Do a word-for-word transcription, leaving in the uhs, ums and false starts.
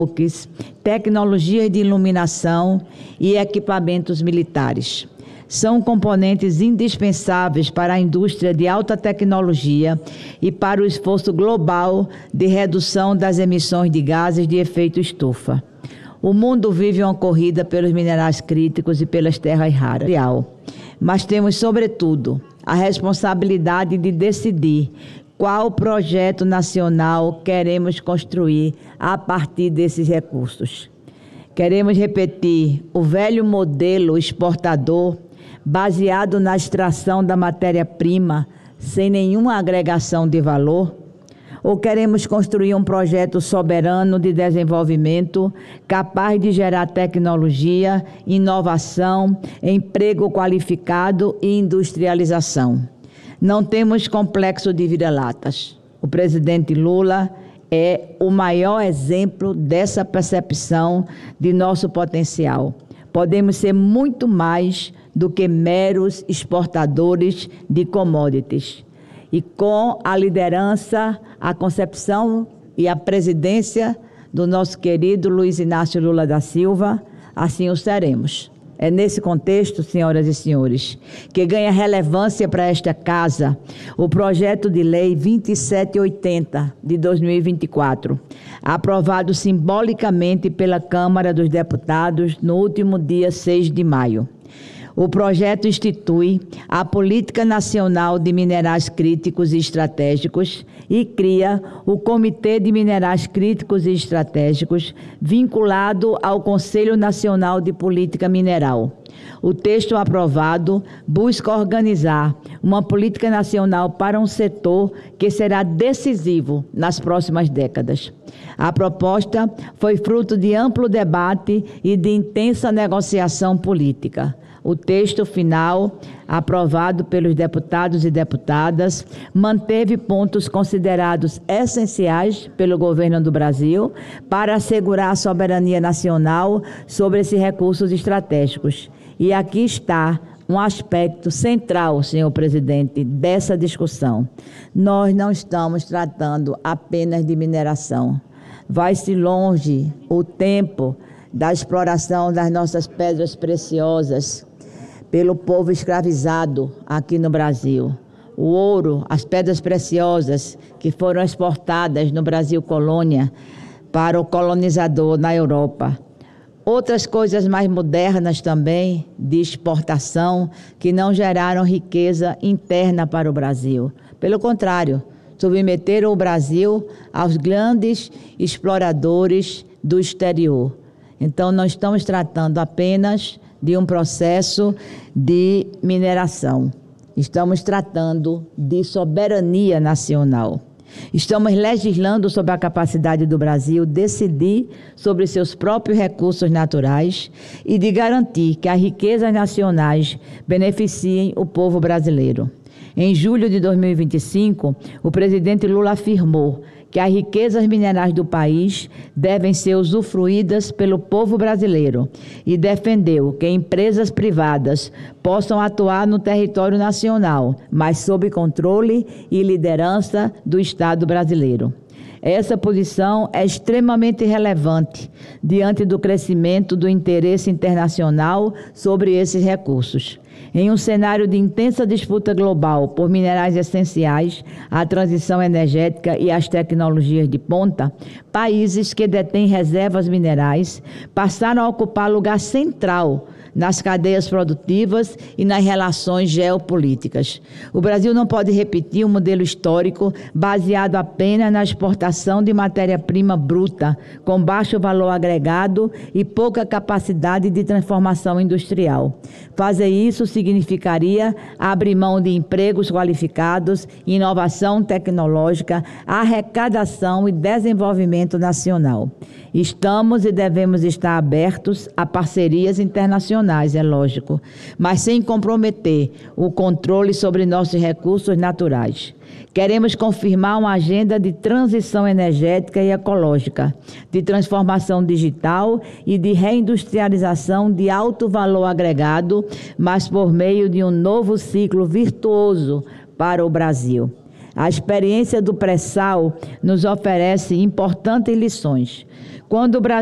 tecnologias de iluminação e equipamentos militares. São componentes indispensáveis para a indústria de alta tecnologia e para o esforço global de redução das emissões de gases de efeito estufa. O mundo vive uma corrida pelos minerais críticos e pelas terras raras, mas temos, sobretudo, a responsabilidade de decidir qual projeto nacional queremos construir a partir desses recursos. Queremos repetir o velho modelo exportador baseado na extração da matéria-prima sem nenhuma agregação de valor? Ou queremos construir um projeto soberano de desenvolvimento capaz de gerar tecnologia, inovação, emprego qualificado e industrialização? Não temos complexo de vira-latas. O presidente Lula é o maior exemplo dessa percepção de nosso potencial. Podemos ser muito mais do que meros exportadores de commodities. E com a liderança, a concepção e a presidência do nosso querido Luiz Inácio Lula da Silva, assim o seremos. É nesse contexto, senhoras e senhores, que ganha relevância para esta casa o projeto de lei vinte e sete oitenta de dois mil e vinte e quatro, aprovado simbolicamente pela Câmara dos Deputados no último dia seis de maio. O projeto institui a Política Nacional de Minerais Críticos e Estratégicos e cria o Comitê de Minerais Críticos e Estratégicos, vinculado ao Conselho Nacional de Política Mineral. O texto aprovado busca organizar uma política nacional para um setor que será decisivo nas próximas décadas. A proposta foi fruto de amplo debate e de intensa negociação política. O texto final, aprovado pelos deputados e deputadas, manteve pontos considerados essenciais pelo governo do Brasil para assegurar a soberania nacional sobre esses recursos estratégicos. E aqui está um aspecto central, senhor presidente, dessa discussão. Nós não estamos tratando apenas de mineração. Vai-se longe o tempo da exploração das nossas pedras preciosas pelo povo escravizado aqui no Brasil. O ouro, as pedras preciosas que foram exportadas no Brasil colônia para o colonizador na Europa. Outras coisas mais modernas também de exportação que não geraram riqueza interna para o Brasil. Pelo contrário, submeteram o Brasil aos grandes exploradores do exterior. Então, não estamos tratando apenas de um processo de mineração. Estamos tratando de soberania nacional. Estamos legislando sobre a capacidade do Brasil decidir sobre seus próprios recursos naturais e de garantir que as riquezas nacionais beneficiem o povo brasileiro. Em julho de dois mil e vinte e cinco, o presidente Lula afirmou que as riquezas minerais do país devem ser usufruídas pelo povo brasileiro e defendeu que empresas privadas possam atuar no território nacional, mas sob controle e liderança do Estado brasileiro. Essa posição é extremamente relevante diante do crescimento do interesse internacional sobre esses recursos. Em um cenário de intensa disputa global por minerais essenciais, a transição energética e as tecnologias de ponta, países que detêm reservas minerais passaram a ocupar lugar central nas cadeias produtivas e nas relações geopolíticas. O Brasil não pode repetir um modelo histórico baseado apenas na exportação de matéria-prima bruta, com baixo valor agregado e pouca capacidade de transformação industrial. Fazer isso significaria abrir mão de empregos qualificados, inovação tecnológica, arrecadação e desenvolvimento nacional. Estamos e devemos estar abertos a parcerias internacionais, é lógico, mas sem comprometer o controle sobre nossos recursos naturais. Queremos confirmar uma agenda de transição energética e ecológica, de transformação digital e de reindustrialização de alto valor agregado, mas por meio de um novo ciclo virtuoso para o Brasil. A experiência do pré-sal nos oferece importantes lições. Quando o Brasil